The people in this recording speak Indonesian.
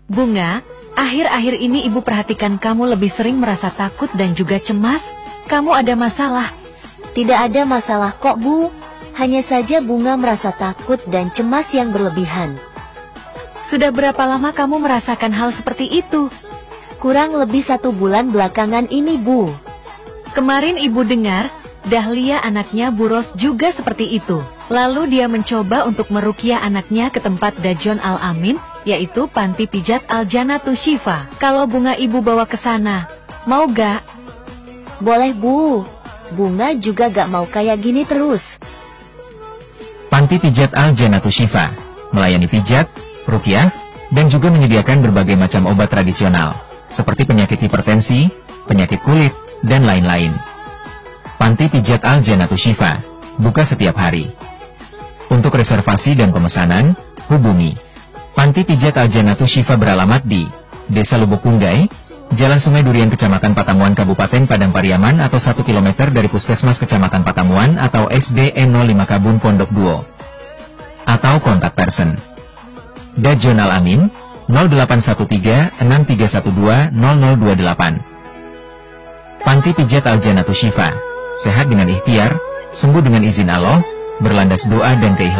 Bunga, akhir-akhir ini ibu perhatikan kamu lebih sering merasa takut dan juga cemas. Kamu ada masalah? Tidak ada masalah kok, Bu. Hanya saja Bunga merasa takut dan cemas yang berlebihan. Sudah berapa lama kamu merasakan hal seperti itu? Kurang lebih 1 bulan belakangan ini, Bu. Kemarin ibu dengar, Dahlia anaknya Bu Ros juga seperti itu. Lalu dia mencoba untuk meruqyah anaknya ke tempat Dajon Al-Amin, yaitu Panti Pijat Al-Jannatu Syifa. Kalau Bunga ibu bawa ke sana, mau gak? Boleh, Bu. Bunga juga gak mau kayak gini terus. Panti Pijat Al-Jannatu Syifa melayani pijat, ruqyah, dan juga menyediakan berbagai macam obat tradisional, seperti penyakit hipertensi, penyakit kulit, dan lain-lain. Panti Pijat Al-Jannatu Syifa buka setiap hari. Untuk reservasi dan pemesanan, hubungi Panti Pijat Al-Jannatu Syifa beralamat di Desa Lubuk Punggai, Jalan Sungai Durian Kecamatan Patamuan Kabupaten Padang Pariaman atau 1 km dari Puskesmas Kecamatan Patamuan atau SDN 05 Kabun Pondok Duo. Atau kontak person Dajon Al-Amin 0813 6312 0028. Panti Pijat Al-Jannatu Syifa, sehat dengan ikhtiar, sembuh dengan izin Allah, berlandas doa dan keikhlasan.